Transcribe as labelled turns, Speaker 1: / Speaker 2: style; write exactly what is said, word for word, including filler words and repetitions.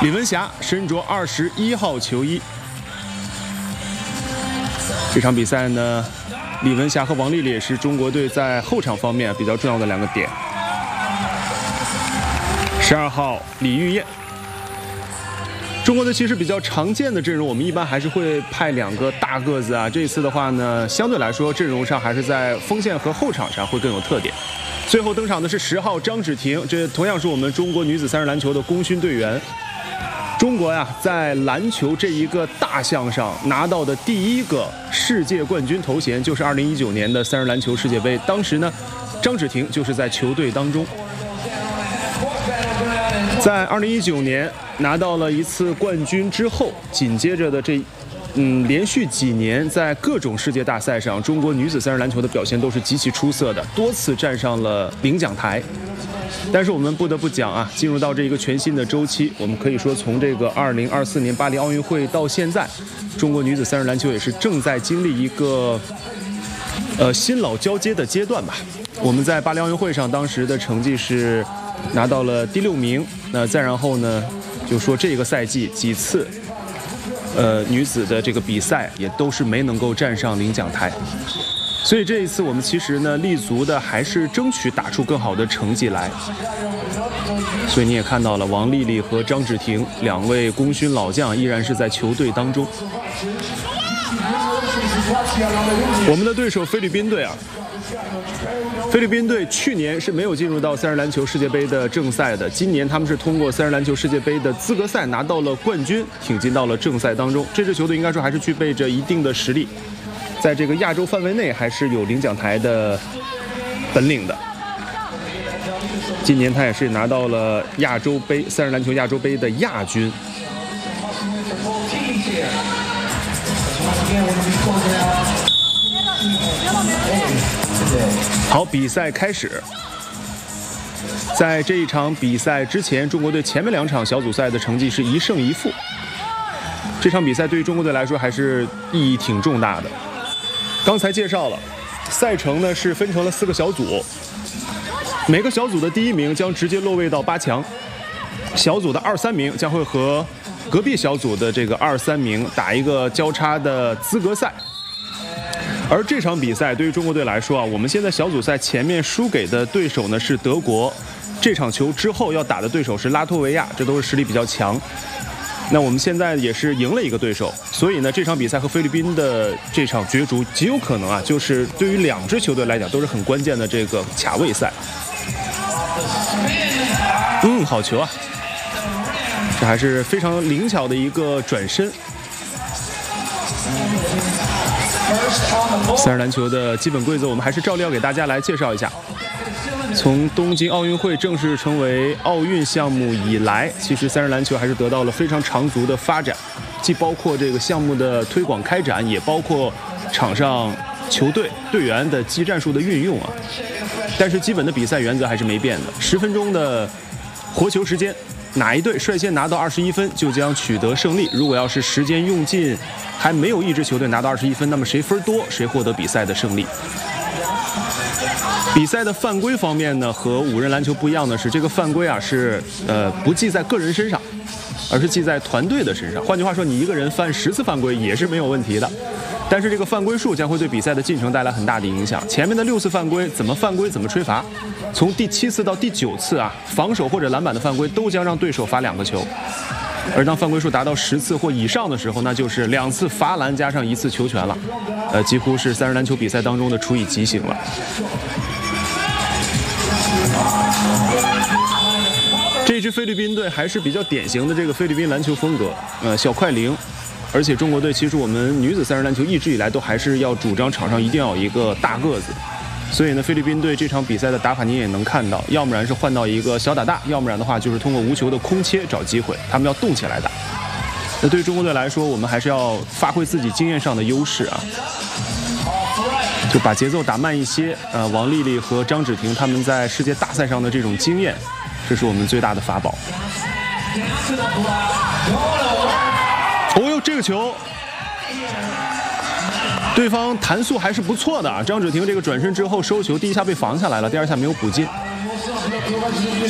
Speaker 1: 李文霞身着二十一号球衣。这场比赛呢，李文霞和王丽丽也是中国队在后场方面比较重要的两个点。十二号李玉燕。中国队其实比较常见的阵容，我们一般还是会派两个大个子啊。这次的话呢，相对来说阵容上还是在锋线和后场上会更有特点。最后登场的是十号张芷婷，这同样是我们中国女子三人篮球的功勋队员。中国呀，在篮球这一个大项上拿到的第一个世界冠军头衔，就是二零一九年的三人篮球世界杯。当时呢，张芷婷就是在球队当中。在二零一九年拿到了一次冠军之后，紧接着的这，嗯，连续几年在各种世界大赛上，中国女子三人篮球的表现都是极其出色的，多次站上了领奖台。但是我们不得不讲啊，进入到这一个全新的周期，我们可以说从这个二零二四年巴黎奥运会到现在，中国女子三人篮球也是正在经历一个呃新老交接的阶段吧。我们在巴黎奥运会上当时的成绩是拿到了第六名，那再然后呢，就说这个赛季几次呃女子的这个比赛也都是没能够站上领奖台。所以这一次我们其实呢立足的还是争取打出更好的成绩来。所以你也看到了，王丽丽和张芷婷两位功勋老将依然是在球队当中。我们的对手菲律宾队啊，菲律宾队去年是没有进入到三人篮球世界杯的正赛的，今年他们是通过三人篮球世界杯的资格赛拿到了冠军，挺进到了正赛当中。这支球队应该说还是具备着一定的实力，在这个亚洲范围内还是有领奖台的本领的。今年他也是拿到了亚洲杯三人篮球亚洲杯的亚军。好，比赛开始。在这一场比赛之前，中国队前面两场小组赛的成绩是一胜一负。这场比赛对于中国队来说还是意义挺重大的。刚才介绍了，赛程呢是分成了四个小组，每个小组的第一名将直接落位到八强，小组的二三名将会和隔壁小组的这个二三名打一个交叉的资格赛。而这场比赛对于中国队来说啊，我们现在小组赛前面输给的对手呢是德国，这场球之后要打的对手是拉脱维亚，这都是实力比较强。那我们现在也是赢了一个对手，所以呢，这场比赛和菲律宾的这场角逐极有可能啊，就是对于两支球队来讲都是很关键的这个卡位赛。嗯，好球啊！这还是非常灵巧的一个转身。三人篮球的基本规则，我们还是照例要给大家来介绍一下。从东京奥运会正式成为奥运项目以来，其实三人篮球还是得到了非常长足的发展，既包括这个项目的推广开展，也包括场上球队队员的技战术的运用啊。但是基本的比赛原则还是没变的，十分钟的活球时间，哪一队率先拿到二十一分就将取得胜利。如果要是时间用尽，还没有一支球队拿到二十一分，那么谁分多谁获得比赛的胜利。比赛的犯规方面呢，和五人篮球不一样的是，这个犯规啊是呃不记在个人身上，而是记在团队的身上。换句话说，你一个人犯十次犯规也是没有问题的，但是这个犯规数将会对比赛的进程带来很大的影响。前面的六次犯规怎么犯规怎么吹罚，从第七次到第九次啊，防守或者篮板的犯规都将让对手罚两个球。而当犯规数达到十次或以上的时候，那就是两次罚篮加上一次球权了，呃，几乎是三人篮球比赛当中的处以极刑了。这支菲律宾队还是比较典型的这个菲律宾篮球风格，呃，小快灵。而且中国队其实我们女子三人篮球一直以来都还是要主张场上一定要有一个大个子。所以呢，菲律宾队这场比赛的打法你也能看到，要不然是换到一个小打大，要不然的话就是通过无球的空切找机会，他们要动起来打。那对于中国队来说，我们还是要发挥自己经验上的优势啊，就把节奏打慢一些。呃，王丽丽和张芷婷他们在世界大赛上的这种经验，这是我们最大的法宝。哦呦，这个球！对方弹速还是不错的啊，张芷婷这个转身之后收球，第一下被防下来了，第二下没有补进。